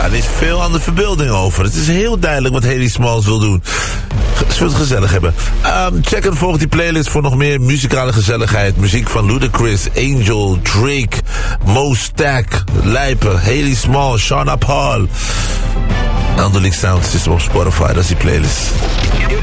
er is veel aan de verbeelding over. Het is heel duidelijk wat Haley Smalls wil doen. Ze wil het gezellig hebben. Check en volg die playlist voor nog meer muzikale gezelligheid. Muziek van Ludacris, Angel, Drake, Mo Stack, Lijper, Haley Smalls, Shauna Paul. Underling Sound System op Spotify, dat is die playlist.